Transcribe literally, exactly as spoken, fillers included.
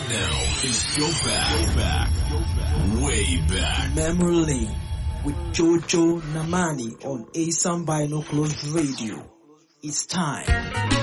now is Go Back, Go Back, Way Back. Memory Lane with Jojo Namani on Asam Binoculars Radio. It's time.